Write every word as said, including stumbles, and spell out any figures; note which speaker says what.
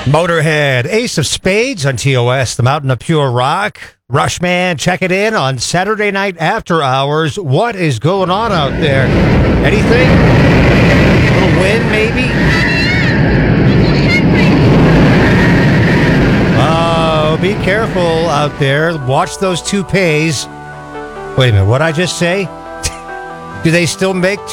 Speaker 1: Motorhead, Ace of Spades on T O S, the Mountain of Pure Rock. Rushman, check it in on Saturday night after hours. What is going on out there? Anything? A little wind, maybe? Oh, be careful out there. Watch those toupees. Wait a minute, what'd I just say? Do they still make